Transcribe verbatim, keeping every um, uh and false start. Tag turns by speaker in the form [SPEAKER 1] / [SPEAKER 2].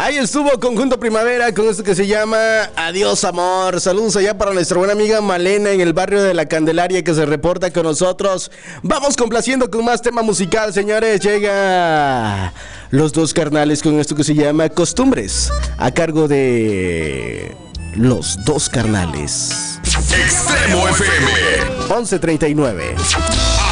[SPEAKER 1] Ahí estuvo Conjunto Primavera con esto que se llama Adiós Amor. Saludos allá para nuestra buena amiga Malena en el barrio de La Candelaria que se reporta con nosotros. Vamos complaciendo con más tema musical, señores. Llega Los Dos Carnales con esto que se llama Costumbres, a cargo de Los Dos Carnales.
[SPEAKER 2] Extremo F M
[SPEAKER 1] once treinta y nueve.